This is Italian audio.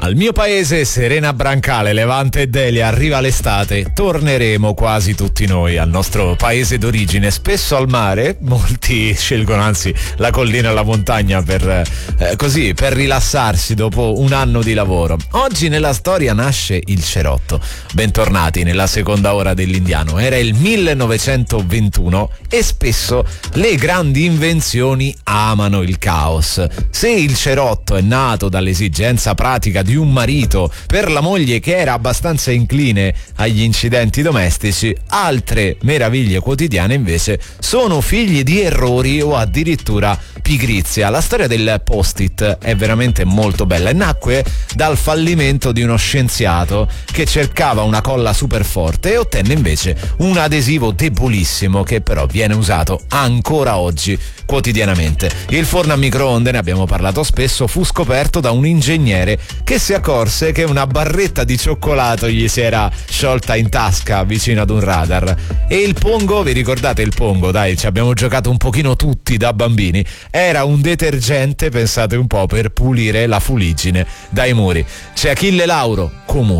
Al mio paese, Serena Brancale, Levante e Delia, arriva l'estate. Torneremo quasi tutti noi al nostro paese d'origine, spesso al mare. Molti scelgono anzi la collina e la montagna per rilassarsi dopo un anno di lavoro. Oggi nella storia nasce il cerotto. Bentornati nella seconda ora dell'Indiano. Era il 1921 e spesso le grandi invenzioni amano il caos. Se il cerotto è nato dall'esigenza pratica di un marito per la moglie che era abbastanza incline agli incidenti domestici, altre meraviglie quotidiane invece sono figlie di errori o addirittura pigrizia. La storia del post-it è veramente molto bella e nacque dal fallimento di uno scienziato che cercava una colla super forte e ottenne invece un adesivo debolissimo che però viene usato ancora oggi quotidianamente. Il forno a microonde, ne abbiamo parlato spesso, fu scoperto da un ingegnere che si accorse che una barretta di cioccolato gli si era sciolta in tasca vicino ad un radar. E il pongo, vi ricordate il pongo? Dai, ci abbiamo giocato un pochino tutti da bambini. Era un detergente, pensate un po', per pulire la fuliggine dai muri. C'è Achille Lauro, Comune.